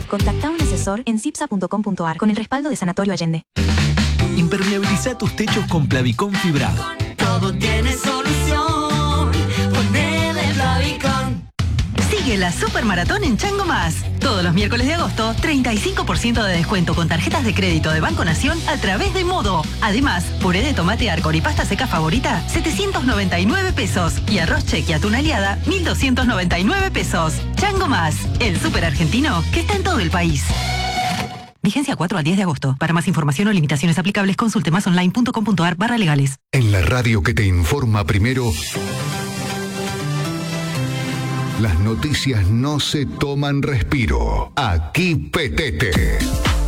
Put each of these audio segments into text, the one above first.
Contacta a un asesor en cipsa.com.ar con el respaldo de Sanatorio Allende. Impermeabiliza tus techos con Plavicón fibrado. Todo tiene solución. Ponele Plavicón. Sigue la Supermaratón en Chango Más. Todos los miércoles de agosto, 35% de descuento con tarjetas de crédito de Banco Nación a través de Modo. Además, puré de tomate Arcor y pasta seca favorita, 799 pesos. Y arroz cheque y atún aliada, 1.299 pesos. Chango Más, el súper argentino que está en todo el país. Vigencia 4 al 10 de agosto. Para más información o limitaciones aplicables, consulte másonline.com.ar/legales. En la radio que te informa primero, las noticias no se toman respiro. Aquí Petete.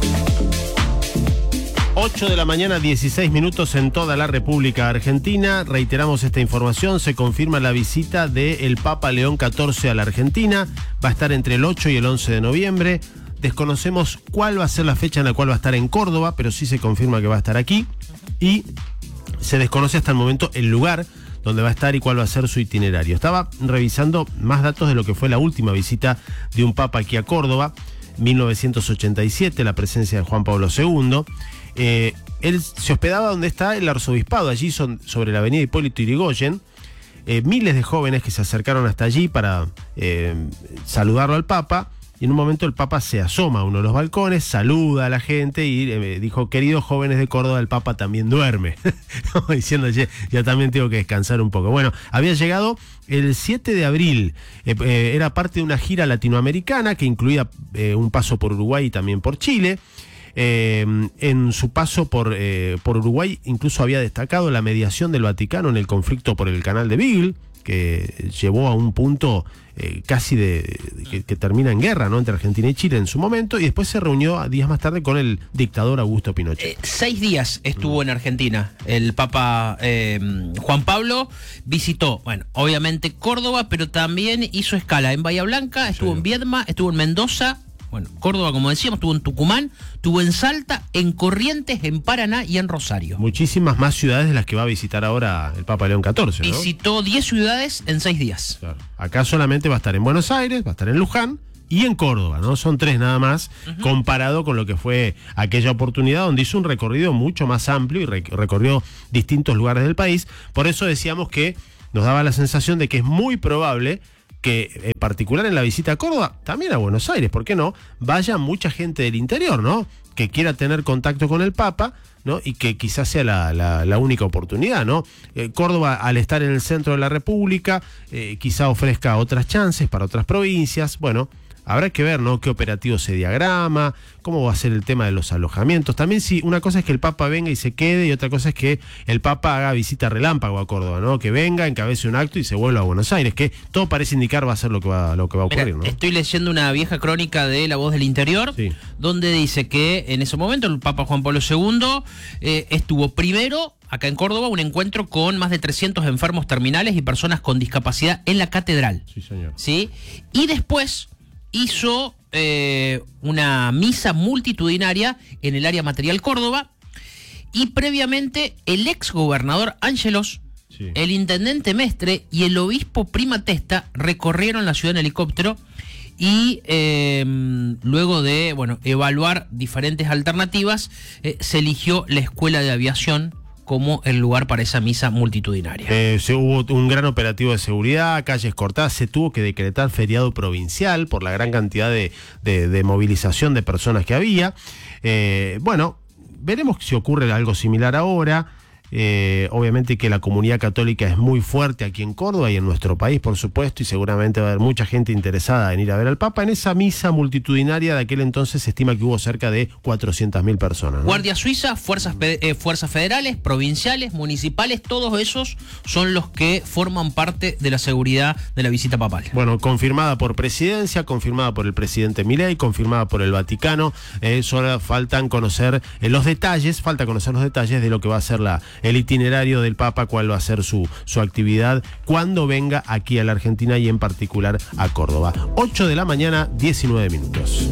8 de la mañana, 16 minutos en toda la República Argentina. Reiteramos esta información. Se confirma la visita del Papa León XIV a la Argentina. Va a estar entre el 8 y el 11 de noviembre. Desconocemos cuál va a ser la fecha en la cual va a estar en Córdoba, pero sí se confirma que va a estar aquí. Y se desconoce hasta el momento el lugar donde va a estar y cuál va a ser su itinerario. Estaba revisando más datos de lo que fue la última visita de un papa aquí a Córdoba, 1987, la presencia de Juan Pablo II. Él se hospedaba donde está el arzobispado, allí sobre la avenida Hipólito Yrigoyen. Miles de jóvenes que se acercaron hasta allí para saludarlo al papa. Y en un momento el Papa se asoma a uno de los balcones, saluda a la gente y dijo: queridos jóvenes de Córdoba, el Papa también duerme. Diciendo: ya también tengo que descansar un poco. Bueno, había llegado el 7 de abril. Era parte de una gira latinoamericana que incluía un paso por Uruguay y también por Chile. En su paso por Uruguay incluso había destacado la mediación del Vaticano en el conflicto por el canal de Beagle, que llevó a un punto casi que termina en guerra, ¿no?, entre Argentina y Chile en su momento, y después se reunió días más tarde con el dictador Augusto Pinochet. 6 días estuvo en Argentina. El Papa Juan Pablo visitó, bueno, obviamente Córdoba, pero también hizo escala en Bahía Blanca, estuvo en Viedma, estuvo en Mendoza. Bueno, Córdoba, como decíamos, estuvo en Tucumán, estuvo en Salta, en Corrientes, en Paraná y en Rosario. Muchísimas más ciudades de las que va a visitar ahora el Papa León XIV, ¿no? Visitó 10 ciudades en 6 días. Claro. Acá solamente va a estar en Buenos Aires, va a estar en Luján y en Córdoba, ¿no? Son 3 nada más, comparado con lo que fue aquella oportunidad donde hizo un recorrido mucho más amplio y recorrió distintos lugares del país. Por eso decíamos que nos daba la sensación de que es muy probable que, en particular en la visita a Córdoba, también a Buenos Aires, ¿por qué no?, vaya mucha gente del interior, ¿no?, que quiera tener contacto con el Papa, ¿no?, y que quizás sea la única oportunidad, ¿no? Córdoba, al estar en el centro de la República, quizá ofrezca otras chances para otras provincias. Bueno, habrá que ver, ¿no?, qué operativo se diagrama, cómo va a ser el tema de los alojamientos. También, sí, una cosa es que el Papa venga y se quede, y otra cosa es que el Papa haga visita relámpago a Córdoba, ¿no?, que venga, encabece un acto y se vuelva a Buenos Aires, que todo parece indicar va a ser lo que va a ocurrir. Mira, ¿no? Estoy leyendo una vieja crónica de La Voz del Interior, donde dice que en ese momento el Papa Juan Pablo II estuvo primero acá en Córdoba, un encuentro con más de 300 enfermos terminales y personas con discapacidad en la catedral. Sí, señor. ¿Sí? Y después hizo una misa multitudinaria en el área material Córdoba, y previamente el ex gobernador Ángelos, el intendente Mestre y el obispo Prima Testa recorrieron la ciudad en helicóptero, y luego de evaluar diferentes alternativas, se eligió la Escuela de Aviación como el lugar para esa misa multitudinaria. Hubo un gran operativo de seguridad, calles cortadas, se tuvo que decretar feriado provincial por la gran cantidad de movilización de personas que había. Bueno, veremos si ocurre algo similar ahora. Obviamente que la comunidad católica es muy fuerte aquí en Córdoba y en nuestro país, por supuesto, y seguramente va a haber mucha gente interesada en ir a ver al Papa. En esa misa multitudinaria de aquel entonces se estima que hubo cerca de 400.000 personas, ¿no? Guardia Suiza, fuerzas federales, provinciales, municipales, todos esos son los que forman parte de la seguridad de la visita papal. Bueno, confirmada por presidencia, confirmada por el presidente Milei, confirmada por el Vaticano. Solo falta conocer los detalles de lo que va a ser el itinerario del Papa, cuál va a ser su actividad cuando venga aquí a la Argentina y en particular a Córdoba. 8 de la mañana, 19 minutos.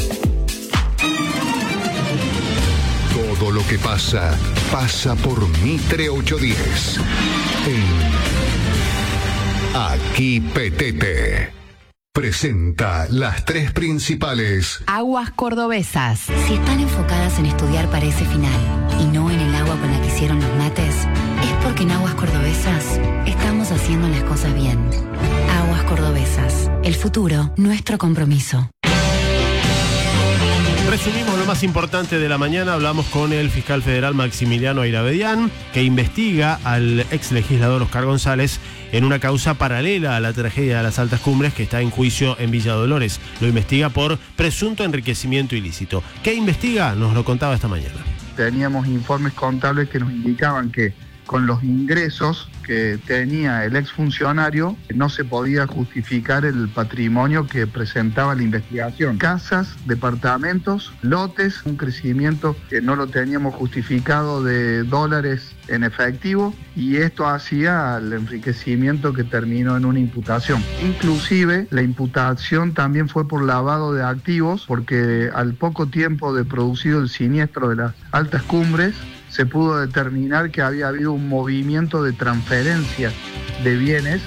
Todo lo que pasa por Mitre 810. Aquí Petete. presenta las tres principales. Aguas cordobesas. Si están enfocadas en estudiar para ese final y no en el agua con la que hicieron los mates, es porque en Aguas Cordobesas estamos haciendo las cosas bien. Aguas Cordobesas. El futuro, nuestro compromiso. Resumimos lo más importante de la mañana. Hablamos con el fiscal federal Maximiliano Ayravedian, que investiga al ex legislador Oscar González en una causa paralela a la tragedia de las Altas Cumbres, que está en juicio en Villa Dolores. Lo investiga por presunto enriquecimiento ilícito. ¿Qué investiga? Nos lo contaba esta mañana. Teníamos informes contables que nos indicaban que con los ingresos que tenía el exfuncionario no se podía justificar el patrimonio que presentaba la investigación. Casas, departamentos, lotes, un crecimiento que no lo teníamos justificado de dólares en efectivo, y esto hacía el enriquecimiento que terminó en una imputación. Inclusive la imputación también fue por lavado de activos, porque al poco tiempo de producido el siniestro de las Altas Cumbres se pudo determinar que había habido un movimiento de transferencia de bienes.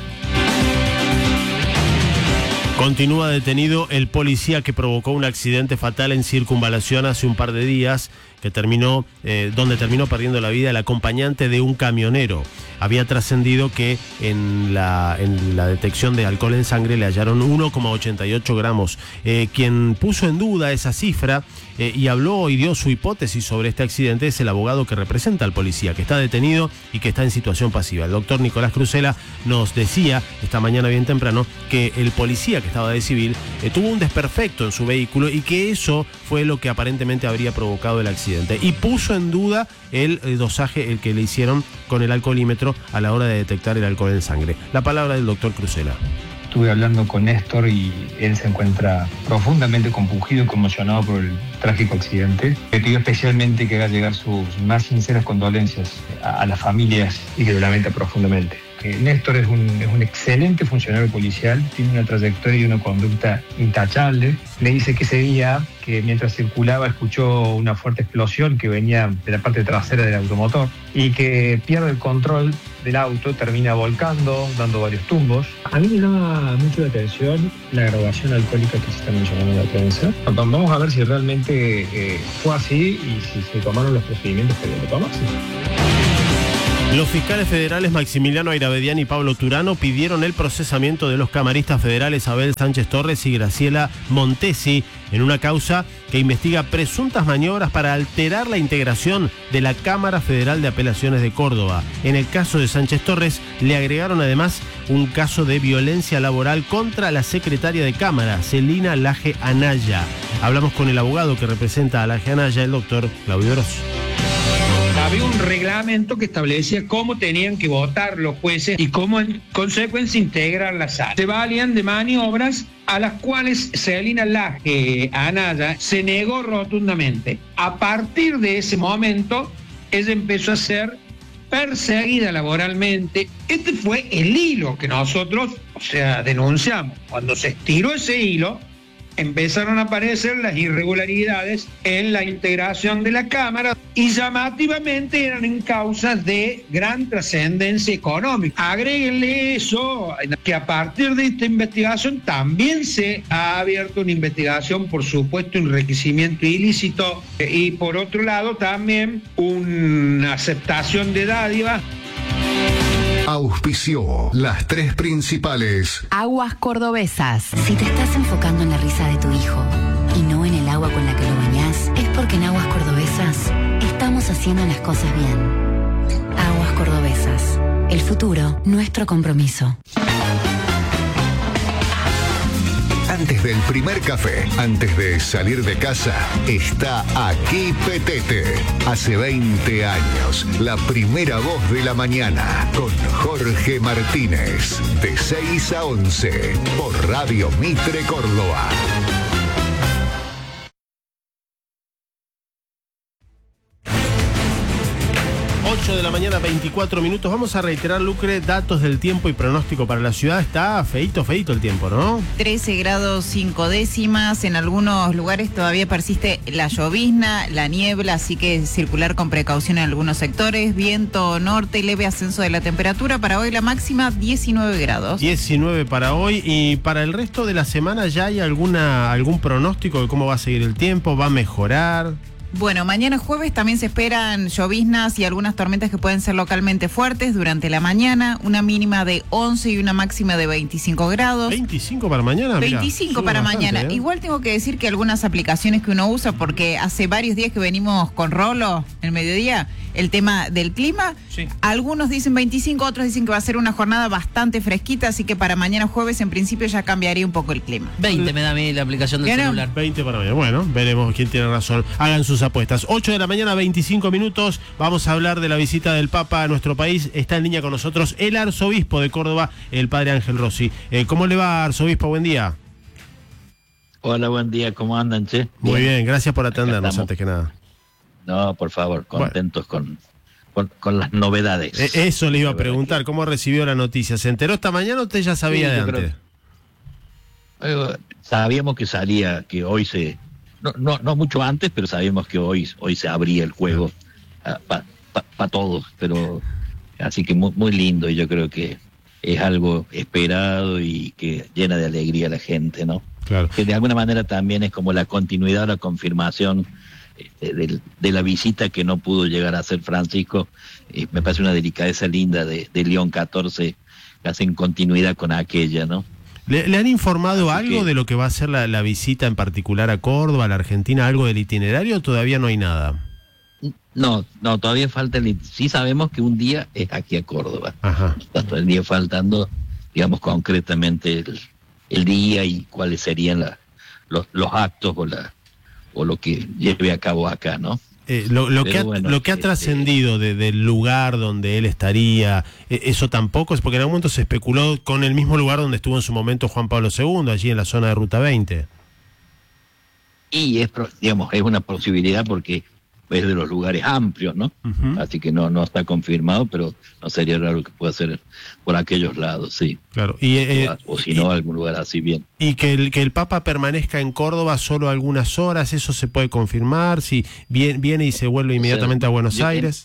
Continúa detenido el policía que provocó un accidente fatal en Circunvalación hace un par de días, que donde terminó perdiendo la vida el acompañante de un camionero. Había trascendido que en la detección de alcohol en sangre le hallaron 1,88 gramos. Quien puso en duda esa cifra y habló y dio su hipótesis sobre este accidente es el abogado que representa al policía, que está detenido y que está en situación pasiva. El doctor Nicolás Cruzela nos decía esta mañana bien temprano que el policía que estaba de civil tuvo un desperfecto en su vehículo y que eso fue lo que aparentemente habría provocado el accidente. Y puso en duda el dosaje el que le hicieron con el alcoholímetro a la hora de detectar el alcohol en sangre. La palabra del doctor Cruzela. Estuve hablando con Néstor y él se encuentra profundamente compungido y conmocionado por el trágico accidente. Le pidió especialmente que haga llegar sus más sinceras condolencias a las familias y que lo lamenta profundamente. Néstor es un excelente funcionario policial, tiene una trayectoria y una conducta intachable. Me dice que ese día, que mientras circulaba, escuchó una fuerte explosión que venía de la parte trasera del automotor y que pierde el control del auto, termina volcando, dando varios tumbos. A mí me llama mucho la atención la graduación alcohólica que se está mencionando en la prensa. Vamos a ver si realmente fue así y si se tomaron los procedimientos que deben tomarse. Los fiscales federales Maximiliano Ayravedian y Pablo Turano pidieron el procesamiento de los camaristas federales Abel Sánchez Torres y Graciela Montesi en una causa que investiga presuntas maniobras para alterar la integración de la Cámara Federal de Apelaciones de Córdoba. En el caso de Sánchez Torres le agregaron además un caso de violencia laboral contra la secretaria de Cámara, Celina Laje Anaya. Hablamos con el abogado que representa a Laje Anaya, el doctor Claudio Gross. Había un reglamento que establecía cómo tenían que votar los jueces y cómo en consecuencia integrar la sala. Se valían de maniobras a las cuales Celina Laje Anaya se negó rotundamente. A partir de ese momento, ella empezó a ser perseguida laboralmente. Este fue el hilo que nosotros, denunciamos. Cuando se estiró ese hilo, empezaron a aparecer las irregularidades en la integración de la Cámara y llamativamente eran en causas de gran trascendencia económica. Agréguenle eso, que a partir de esta investigación también se ha abierto una investigación por supuesto enriquecimiento ilícito y por otro lado también una aceptación de dádiva. Auspició las tres principales. Aguas cordobesas. Si te estás enfocando en la risa de tu hijo y no en el agua con la que lo bañás, es porque en Aguas Cordobesas estamos haciendo las cosas bien. Aguas Cordobesas. El futuro, nuestro compromiso. Antes del primer café, antes de salir de casa, está Aquí Petete. Hace 20 años, la primera voz de la mañana, con Jorge Martínez, de 6 a 11, por Radio Mitre Córdoba. 8 8 de la mañana, 24 minutos. Vamos a reiterar, Lucre, datos del tiempo y pronóstico para la ciudad. Está feito el tiempo, ¿no? 13 grados 5 décimas. En algunos lugares todavía persiste la llovizna, la niebla, así que circular con precaución en algunos sectores. Viento norte, leve ascenso de la temperatura. Para hoy la máxima 19 grados. 19 para hoy. Y para el resto de la semana, ¿ya hay algún pronóstico de cómo va a seguir el tiempo? ¿Va a mejorar? Bueno, mañana jueves también se esperan lloviznas y algunas tormentas que pueden ser localmente fuertes durante la mañana, una mínima de 11 y una máxima de 25 grados. 25 para mañana, 25 para mañana. Igual tengo que decir que algunas aplicaciones que uno usa, porque hace varios días que venimos con Rolo, el mediodía, el tema del clima, sí. Algunos dicen 25, otros dicen que va a ser una jornada bastante fresquita, así que para mañana jueves en principio ya cambiaría un poco el clima. 20 me da a mí la aplicación del celular. 20 para mañana. Bueno, veremos quién tiene razón. Hagan sus apuestas. 8 de la mañana, 25 minutos. Vamos a hablar de la visita del Papa a nuestro país. Está en línea con nosotros el arzobispo de Córdoba, el padre Ángel Rossi. ¿Cómo le va, arzobispo? Buen día. Hola, buen día. ¿Cómo andan, che? Muy bien, gracias por atendernos antes que nada. No, por favor, contentos con las novedades. Eso le iba a preguntar, ¿cómo recibió la noticia? ¿Se enteró esta mañana o usted ya sabía de antes? Sabíamos que salía, que hoy no mucho antes, pero sabíamos que hoy se abría el juego para todos, pero así que muy, muy lindo, y yo creo que es algo esperado y que llena de alegría a la gente, ¿no? Claro. Que de alguna manera también es como la continuidad, la confirmación de la visita que no pudo llegar a hacer Francisco. Me parece una delicadeza linda de León XIV, que hace en continuidad con aquella, ¿no? ¿Le han informado algo de lo que va a ser la visita en particular a Córdoba, a la Argentina, algo del itinerario, o todavía no hay nada? No, todavía falta sí sabemos que un día es aquí a Córdoba. Ajá. Está todo el día faltando, digamos, concretamente el día y cuáles serían los actos o lo que lleve a cabo acá, ¿no? Lo que ha trascendido del lugar donde él estaría, eso tampoco es, porque en algún momento se especuló con el mismo lugar donde estuvo en su momento Juan Pablo II, allí en la zona de Ruta 20. Y es una posibilidad porque es de los lugares amplios, ¿no? Uh-huh. Así que no está confirmado, pero no sería raro que pueda ser por aquellos lados, sí. Claro. O si no, algún lugar así bien. Y que el Papa permanezca en Córdoba solo algunas horas, ¿eso se puede confirmar? Si viene y se vuelve inmediatamente a Buenos Aires.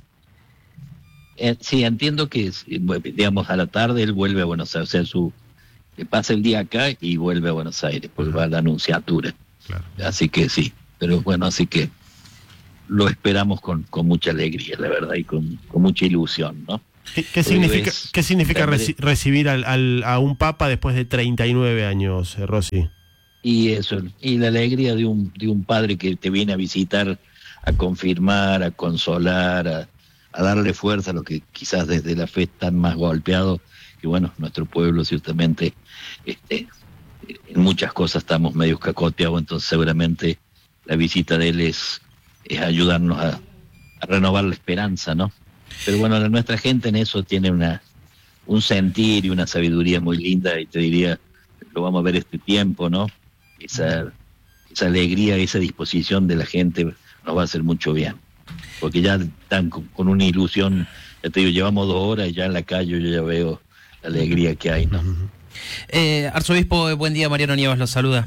Sí, entiendo que, digamos, a la tarde él vuelve a Buenos Aires, o sea, pasa el día acá y vuelve a Buenos Aires, pues va a la anunciatura. Claro. Así que sí, pero bueno, así que lo esperamos con mucha alegría, la verdad, y con mucha ilusión, ¿no? ¿Qué significa recibir a un papa después de 39 años, Rossi? Y eso, y la alegría de un padre que te viene a visitar, a confirmar, a consolar, a darle fuerza a lo que quizás desde la fe están más golpeados, que bueno, nuestro pueblo ciertamente en muchas cosas estamos medio cacoteados, entonces seguramente la visita de él es ayudarnos a renovar la esperanza, ¿no? Pero bueno, nuestra gente en eso tiene un sentir y una sabiduría muy linda, y te diría, lo vamos a ver este tiempo, ¿no? Esa alegría, esa disposición de la gente nos va a hacer mucho bien, porque ya están con una ilusión, ya te digo, llevamos 2 horas y ya en la calle yo ya veo la alegría que hay, ¿no? Arzobispo, buen día, Mariano Nievas los saluda.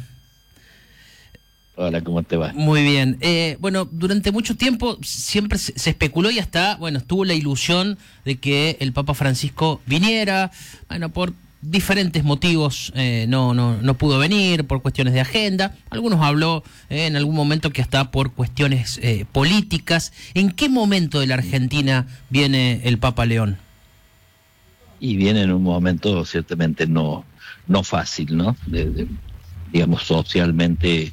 Hola, ¿cómo te va? Muy bien. Bueno, durante mucho tiempo siempre se especuló y hasta, bueno, estuvo la ilusión de que el Papa Francisco viniera, bueno, por diferentes motivos no pudo venir, por cuestiones de agenda. Algunos habló en algún momento que hasta por cuestiones políticas. ¿En qué momento de la Argentina viene el Papa León? Y viene en un momento ciertamente no fácil, ¿no? Digamos, socialmente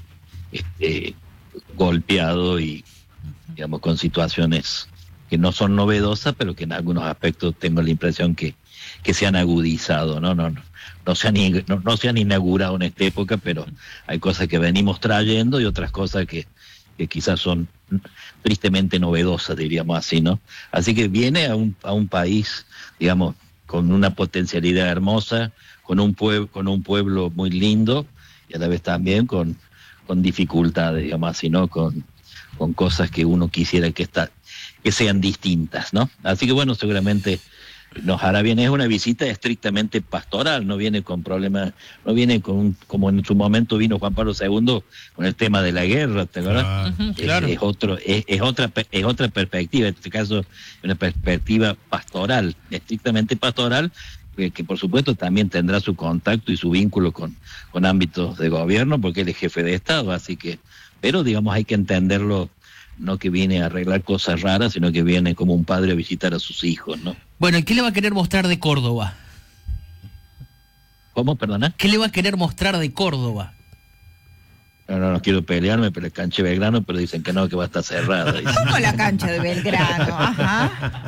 golpeado y, digamos, con situaciones que no son novedosas, pero que en algunos aspectos tengo la impresión que se han agudizado, no se han inaugurado en esta época, pero hay cosas que venimos trayendo y otras cosas que quizás son tristemente novedosas, diríamos así, ¿no? Así que viene a un país, digamos, con una potencialidad hermosa, con un pueblo muy lindo, y a la vez también con dificultades, digamos así, ¿no? Con cosas que uno quisiera que sean distintas, ¿no? Así que bueno, seguramente nos hará bien. Es una visita estrictamente pastoral, no viene con problemas, no viene con como en su momento vino Juan Pablo II con el tema de la guerra, ¿te acuerdas? Claro. Es otra perspectiva, en este caso una perspectiva pastoral, estrictamente pastoral, que por supuesto también tendrá su contacto y su vínculo con ámbitos de gobierno, porque él es jefe de Estado, así que, pero digamos hay que entenderlo, no que viene a arreglar cosas raras, sino que viene como un padre a visitar a sus hijos, ¿no? Bueno, ¿y qué le va a querer mostrar de Córdoba? ¿Cómo, perdona? ¿Qué le va a querer mostrar de Córdoba? No quiero pelearme, pero la cancha de Belgrano, pero dicen que no, que va a estar cerrada. Dicen. ¿Cómo la cancha de Belgrano? Ajá.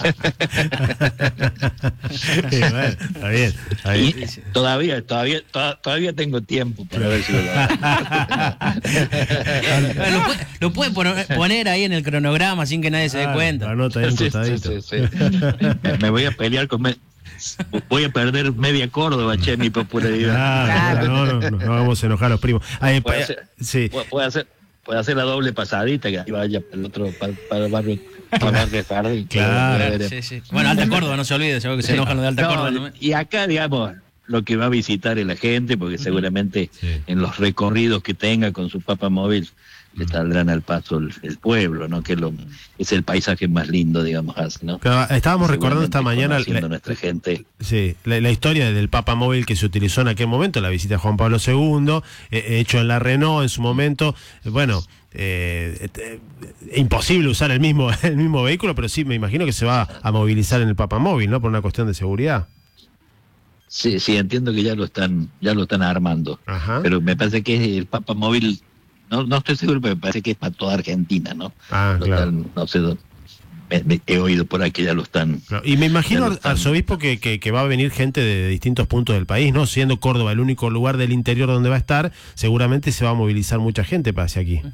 Sí, bueno, está bien. Y todavía tengo tiempo para ver si lo Lo puede poner ahí en el cronograma sin que nadie se dé cuenta. Anota ahí un costadito. Sí. Me voy a pelear voy a perder media Córdoba, che, mi popularidad. No vamos a enojar a los primos. Puede hacer la doble pasadita que vaya para el otro, para el barrio de Jardín. Claro. Sí. Bueno, Alta Córdoba, no se olvide, seguro que se enojan los de Alta Córdoba. ¿No? Y acá, digamos, lo que va a visitar es la gente, porque seguramente en los recorridos que tenga con su papa móvil le saldrán al paso el pueblo, ¿no? Que es el paisaje más lindo, digamos así, ¿no? Claro, estábamos recordando esta mañana nuestra gente. Sí, la historia del Papa Móvil que se utilizó en aquel momento, la visita de Juan Pablo II, hecho en la Renault en su momento. Bueno, imposible usar el mismo vehículo, pero sí me imagino que se va a movilizar en el Papa Móvil, ¿no? Por una cuestión de seguridad. Sí, entiendo que ya lo están armando. Ajá. Pero me parece que el Papa Móvil, no estoy seguro, pero me parece que es para toda Argentina, ¿no? Claro. No sé, he oído por ahí que ya lo están. Claro. Y me imagino, arzobispo, que va a venir gente de distintos puntos del país, ¿no? Siendo Córdoba el único lugar del interior donde va a estar, seguramente se va a movilizar mucha gente para hacia aquí.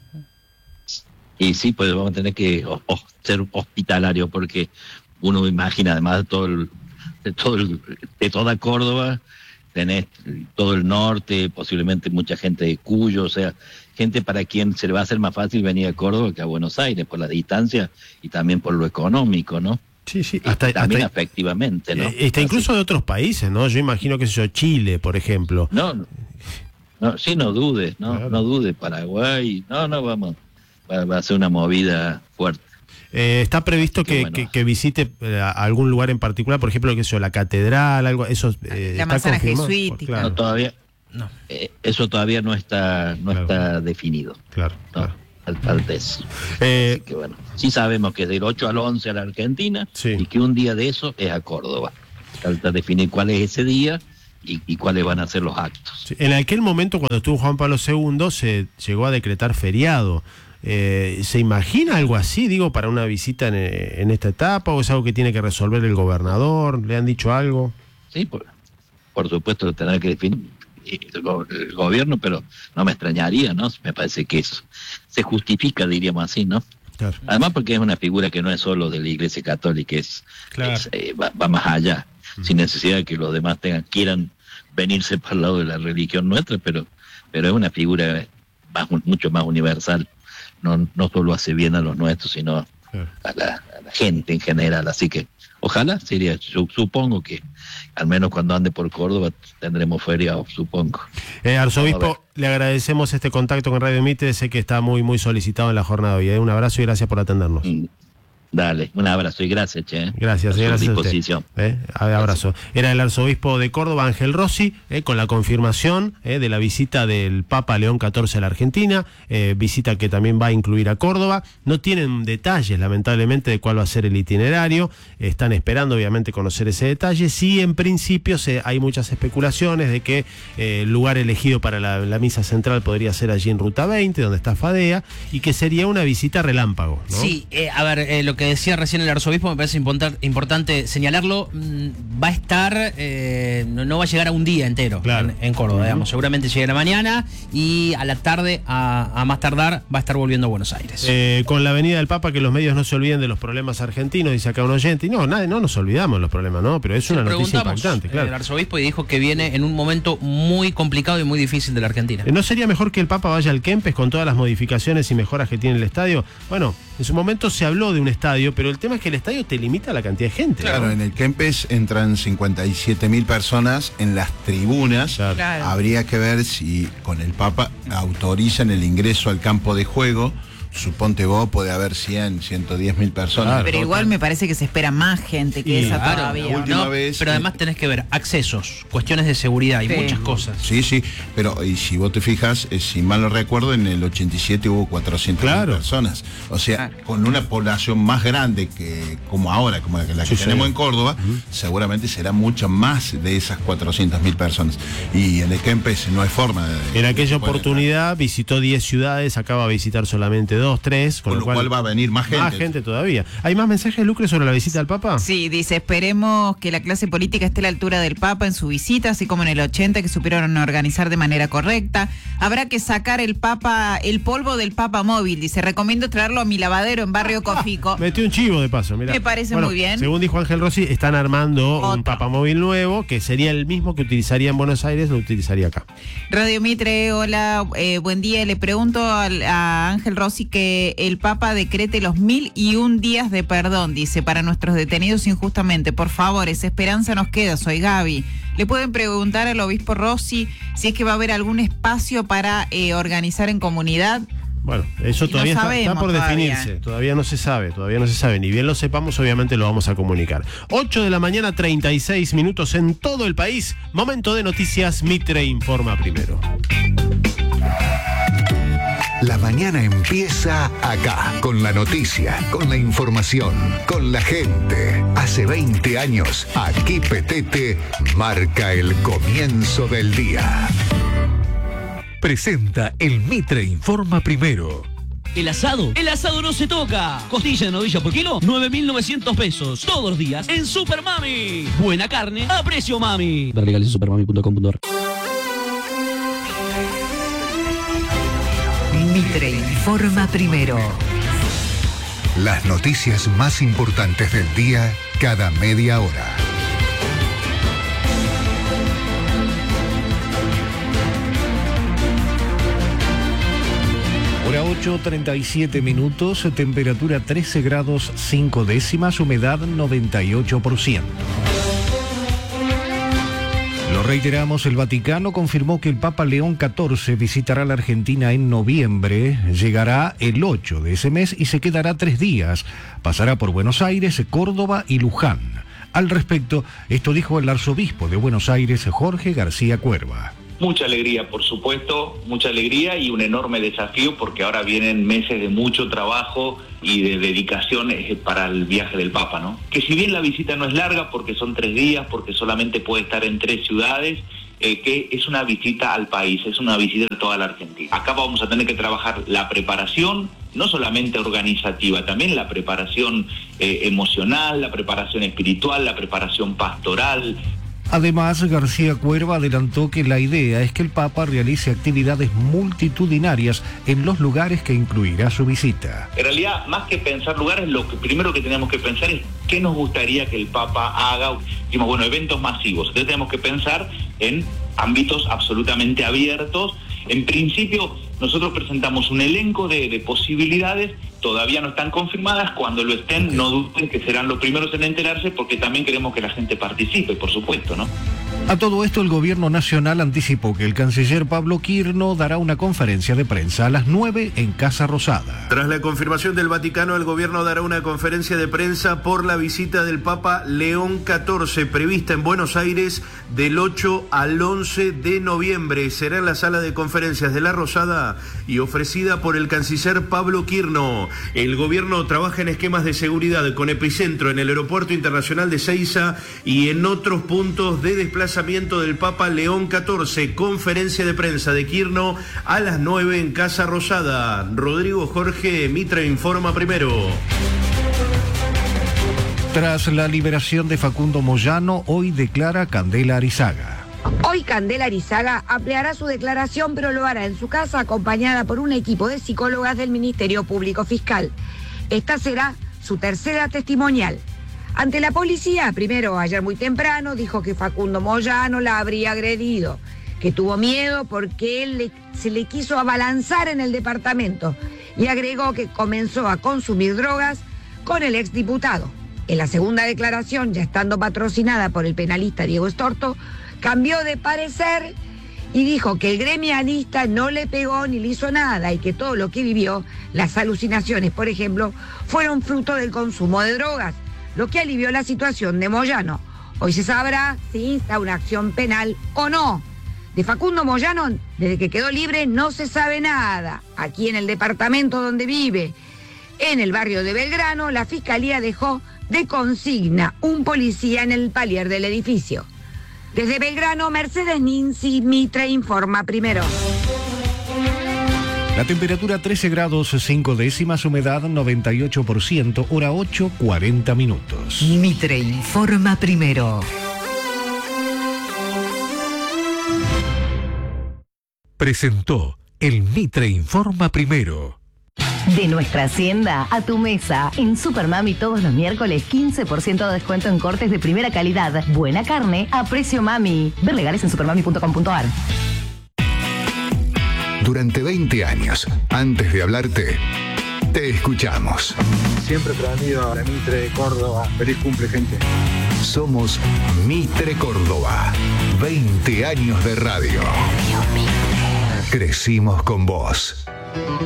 Y sí, pues vamos a tener que ser hospitalarios, porque uno imagina, además de toda Córdoba, tenés todo el norte, posiblemente mucha gente de Cuyo, o sea, gente para quien se le va a hacer más fácil venir a Córdoba que a Buenos Aires, por la distancia y también por lo económico, ¿no? Sí, también efectivamente, ¿no? Incluso de otros países, ¿no? Yo imagino que Chile, por ejemplo. No dudes, no dudes, Paraguay, vamos, va a ser una movida fuerte. ¿Está previsto que visite algún lugar en particular, por ejemplo, la catedral, algo eso? La manzana jesuítica. Claro. No, todavía no. Eso todavía no está definido. Claro. Falta eso. Así que bueno, sí sabemos que del 8 al 11 a la Argentina y que un día de eso es a Córdoba. Falta definir cuál es ese día y cuáles van a ser los actos. Sí. En aquel momento, cuando estuvo Juan Pablo II, se llegó a decretar feriado. ¿Se imagina algo así, para una visita en esta etapa, o es algo que tiene que resolver el gobernador? ¿Le han dicho algo? Sí, por supuesto lo tendrá que definir el gobierno, pero no me extrañaría, ¿no? Me parece que eso se justifica, así, ¿no? Claro. Además porque es una figura que no es solo de la Iglesia Católica, va más allá, sin necesidad de que los demás quieran venirse para el lado de la religión nuestra, pero es una figura mucho más universal. No solo hace bien a los nuestros, sino a la gente en general. Así que ojalá supongo que al menos cuando ande por Córdoba tendremos feria, supongo. Arzobispo, le agradecemos este contacto con Radio Mitre, sé que está muy muy solicitado en la jornada hoy. Un abrazo y gracias por atendernos. Dale, un abrazo y gracias, che. Gracias, gracias a usted. Abrazo. Era el arzobispo de Córdoba, Ángel Rossi, con la confirmación de la visita del Papa León XIV a la Argentina, visita que también va a incluir a Córdoba. No tienen detalles, lamentablemente, de cuál va a ser el itinerario. Están esperando, obviamente, conocer ese detalle. Sí, en principio hay muchas especulaciones de que el lugar elegido para la misa central podría ser allí en Ruta 20, donde está Fadea, y que sería una visita relámpago, ¿no? Sí, a ver, lo que decía recién el arzobispo me parece importante señalarlo. Va a estar, no va a llegar a un día entero en Córdoba, digamos. Seguramente llegará mañana y a la tarde, a más tardar, va a estar volviendo a Buenos Aires. Con la venida del Papa, que los medios no se olviden de los problemas argentinos, dice acá un oyente. Y no nos olvidamos de los problemas, ¿no? Pero es una noticia impactante, claro. El arzobispo y dijo que viene en un momento muy complicado y muy difícil de la Argentina. ¿No sería mejor que el Papa vaya al Kempes con todas las modificaciones y mejoras que tiene el estadio? Bueno, en su momento se habló de un estadio estadio, pero el tema es que el estadio te limita la cantidad de gente. Claro, ¿no? en el Kempes entran 57.000 personas en las tribunas. Claro. Habría que ver si con el Papa autorizan el ingreso al campo de juego. Suponte vos, puede haber 100, 110.000 personas. Pero igual me parece que se espera más gente que esa Claro, todavía. la última ¿no? vez, Pero además tenés que ver accesos, cuestiones de seguridad y Sí. muchas cosas. Sí, pero y si vos te fijas, si mal no recuerdo, en el 87 hubo 400.000 personas. O sea, con una población más grande que como ahora, como la que tenemos en Córdoba, seguramente será mucho más de esas 400.000 personas. Y en el Kempes no hay forma de... En aquella oportunidad visitó 10 ciudades, acaba de visitar solamente 2, 3, con lo cual va a venir más gente. Más gente todavía. ¿Hay más mensajes, Lucre, sobre la visita al Papa? Sí, dice, esperemos que la clase política esté a la altura del Papa en su visita, así como en el 80, que supieron organizar de manera correcta. Habrá que sacar el polvo del Papa móvil, dice, recomiendo traerlo a mi lavadero en Barrio Cofico. Metió un chivo de paso, mirá. Me parece muy bien. Según dijo Ángel Rossi, están armando un Papa móvil nuevo, que sería el mismo que utilizaría en Buenos Aires, lo utilizaría acá. Radio Mitre, hola, buen día. Le pregunto a Ángel Rossi que el Papa decrete los 1001 días de perdón, dice, para nuestros detenidos injustamente. Por favor, esa esperanza nos queda. Soy Gaby. Le pueden preguntar al obispo Rossi si es que va a haber algún espacio para organizar en comunidad. Bueno, eso todavía está por definirse. Todavía no se sabe. Ni bien lo sepamos, obviamente lo vamos a comunicar. 8 de la mañana, 36 minutos en todo el país. Momento de noticias. Mitre informa primero. La mañana empieza acá, con la noticia, con la información, con la gente. Hace 20 años, aquí Petete marca el comienzo del día. Presenta el Mitre Informa Primero. El asado no se toca. Costilla de novilla por kilo, 9.900 pesos. Todos los días en Super Mami. Buena carne a precio mami. Ver legales en supermami.com.ar. Mitre informa primero. Las noticias más importantes del día cada media hora. Hora 8:37 minutos, temperatura 13 grados 5 décimas, humedad 98%. Lo reiteramos, el Vaticano confirmó que el Papa León XIV visitará la Argentina en noviembre, llegará el 8 de ese mes y se quedará 3 días. Pasará por Buenos Aires, Córdoba y Luján. Al respecto, esto dijo el arzobispo de Buenos Aires, Jorge García Cuerva. Mucha alegría, por supuesto, mucha alegría y un enorme desafío porque ahora vienen meses de mucho trabajo y de dedicación para el viaje del Papa, ¿no? Que si bien la visita no es larga porque son 3 días, porque solamente puede estar en 3 ciudades, que es una visita al país, es una visita a toda la Argentina. Acá vamos a tener que trabajar la preparación, no solamente organizativa, también la preparación emocional, la preparación espiritual, la preparación pastoral. Además, García Cuerva adelantó que la idea es que el Papa realice actividades multitudinarias en los lugares que incluirá su visita. En realidad, más que pensar lugares, lo que primero que tenemos que pensar es qué nos gustaría que el Papa haga. Dijimos, bueno, eventos masivos. Entonces tenemos que pensar en ámbitos absolutamente abiertos. En principio, nosotros presentamos un elenco de posibilidades, todavía no están confirmadas. Cuando lo estén, no duden que serán los primeros en enterarse, porque también queremos que la gente participe, por supuesto, ¿no? A todo esto, el gobierno nacional anticipó que el canciller Pablo Quirno dará una conferencia de prensa a las 9 en Casa Rosada. Tras la confirmación del Vaticano, el gobierno dará una conferencia de prensa por la visita del Papa León XIV, prevista en Buenos Aires del 8 al 11 de noviembre. Será en la sala de conferencias de La Rosada y ofrecida por el canciller Pablo Quirno. El gobierno trabaja en esquemas de seguridad con epicentro en el Aeropuerto Internacional de Seiza y en otros puntos de desplazamiento del Papa León XIV. Conferencia de prensa de Quirno a las 9 en Casa Rosada. Rodrigo Jorge, Mitre informa primero. Tras la liberación de Facundo Moyano, hoy declara Candela Arizaga. Hoy Candela Arizaga ampliará su declaración, pero lo hará en su casa acompañada por un equipo de psicólogas del Ministerio Público Fiscal. Esta será su tercera testimonial. Ante la policía, primero ayer muy temprano, dijo que Facundo Moyano la habría agredido, que tuvo miedo porque él se le quiso abalanzar en el departamento y agregó que comenzó a consumir drogas con el exdiputado. En la segunda declaración, ya estando patrocinada por el penalista Diego Estorto, cambió de parecer y dijo que el gremialista no le pegó ni le hizo nada y que todo lo que vivió, las alucinaciones, por ejemplo, fueron fruto del consumo de drogas, lo que alivió la situación de Moyano. Hoy se sabrá si insta una acción penal o no. De Facundo Moyano, desde que quedó libre, no se sabe nada. Aquí en el departamento donde vive, en el barrio de Belgrano, la Fiscalía dejó de consigna un policía en el palier del edificio. Desde Belgrano, Mercedes Ninzi, Mitre informa primero. La temperatura 13 grados 5 décimas, humedad 98%, hora 8, 40 minutos. Mitre informa primero. Presentó el Mitre informa primero. De nuestra hacienda a tu mesa. En Supermami todos los miércoles 15% de descuento en cortes de primera calidad. Buena carne a precio mami. Ver legales en supermami.com.ar. Durante 20 años, antes de hablarte, te escuchamos. Siempre prendido a la Mitre de Córdoba. Feliz cumple, gente. Somos Mitre Córdoba. 20 años de radio. Crecimos con vos.